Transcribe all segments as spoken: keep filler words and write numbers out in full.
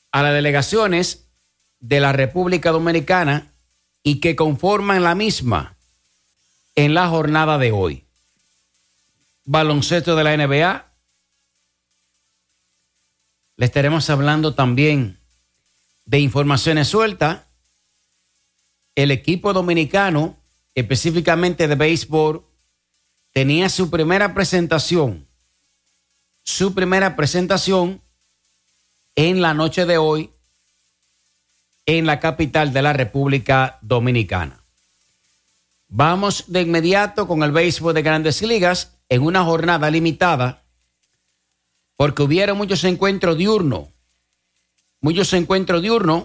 a las delegaciones de la República Dominicana y que conforman la misma en la jornada de hoy. Baloncesto de la N B A. Le estaremos hablando también de informaciones sueltas. El equipo dominicano, específicamente de béisbol, tenía su primera presentación, su primera presentación en la noche de hoy en la capital de la República Dominicana. Vamos de inmediato con el béisbol de Grandes Ligas en una jornada limitada porque hubieron muchos encuentros diurnos, muchos encuentros diurnos.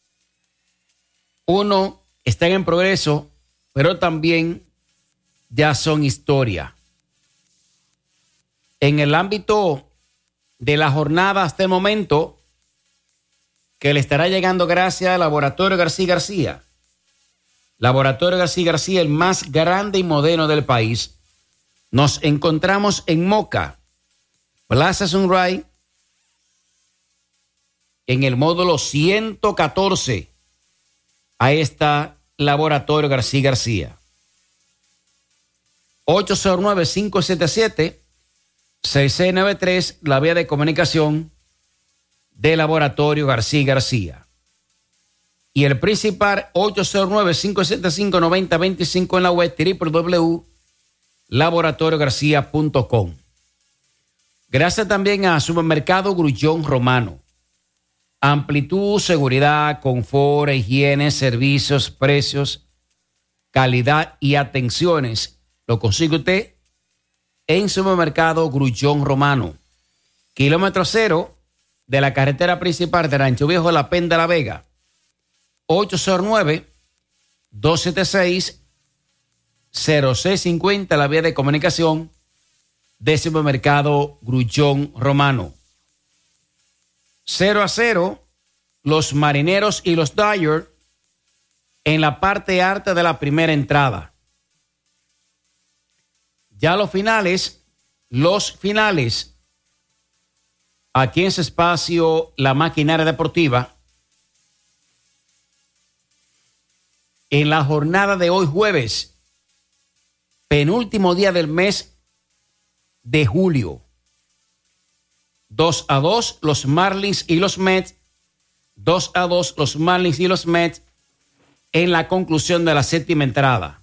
Uno está en progreso, pero también ya son historia. En el ámbito de la jornada hasta el momento, que le estará llegando gracias al Laboratorio García García. Laboratorio García García, el más grande y moderno del país. Nos encontramos en Moca, Plaza Sunrise, en el módulo ciento catorce. Ahí está Laboratorio García García. ocho cero nueve, cinco siete siete, seis seis nueve tres, la vía de comunicación de Laboratorio García García. Y el principal ocho cero nueve, cinco siete cinco, nueve cero dos cinco en la web doble u doble u doble u punto laboratorio garcía punto com. Gracias también a Supermercado Grullón Romano. Amplitud, seguridad, confort, higiene, servicios, precios, calidad y atenciones. Lo consigue usted en Supermercado Grullón Romano. Kilómetro cero de la carretera principal de Rancho Viejo, La Penda, La Vega. ocho cero nueve, dos siete seis, cero seis cinco cero, la vía de comunicación de Supermercado Grullón Romano. cero a cero, los Marineros y los Dodgers en la parte alta de la primera entrada. Ya los finales, los finales, aquí en su espacio, la maquinaria deportiva, en la jornada de hoy jueves, penúltimo día del mes de julio. dos a dos los Marlins y los Mets. dos a dos los Marlins y los Mets en la conclusión de la séptima entrada.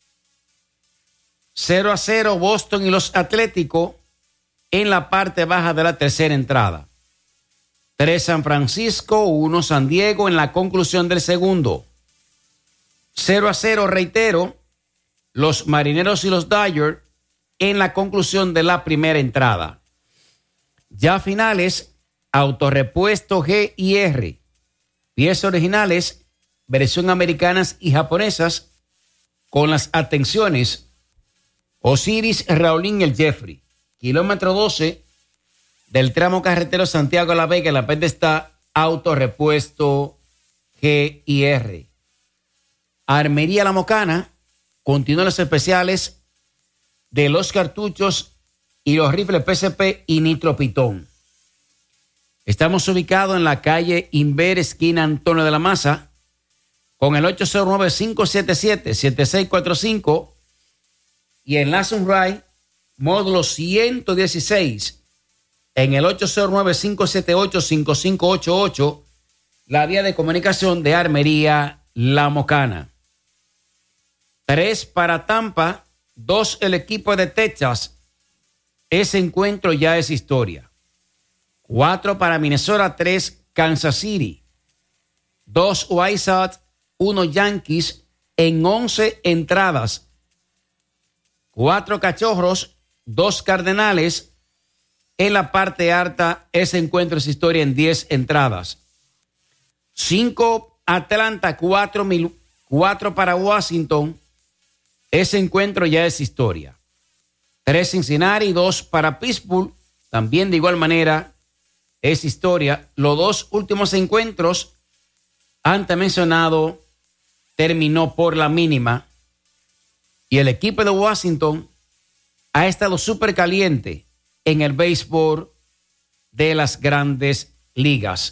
cero a cero Boston y los Atléticos en la parte baja de la tercera entrada. tres San Francisco, uno San Diego en la conclusión del segundo. cero a cero, reitero, los Marineros y los Dodgers en la conclusión de la primera entrada. Ya finales, autorrepuesto G y R. Piezas originales, versión americanas y japonesas, con las atenciones Osiris, Raulín y el Jeffrey. Kilómetro doce del tramo carretero Santiago La Vega, en la pista está autorrepuesto G y R. Armería La Mocana continúan los especiales de los cartuchos y los rifles P C P y Nitro Pitón. Estamos ubicados en la calle Inver, esquina Antonio de la Maza, con el ocho cero nueve, cinco siete siete, siete seis cuatro cinco y en la Sunrise, módulo ciento dieciséis, en el ocho cero nueve, cinco siete ocho, cinco cinco ocho ocho, la vía de comunicación de Armería La Mocana. Tres para Tampa, dos el equipo de Texas. Ese encuentro ya es historia. Cuatro para Minnesota, tres Kansas City. Dos White Sox, uno Yankees en once entradas. Cuatro Cachorros, dos Cardenales. En la parte alta, ese encuentro es historia en diez entradas. Cinco Atlanta, cuatro, mil, cuatro para Washington. Ese encuentro ya es historia. Tres Cincinnati, dos para Pittsburgh. También de igual manera es historia. Los dos últimos encuentros, antes mencionado, terminó por la mínima. Y el equipo de Washington ha estado súper caliente en el béisbol de las Grandes Ligas.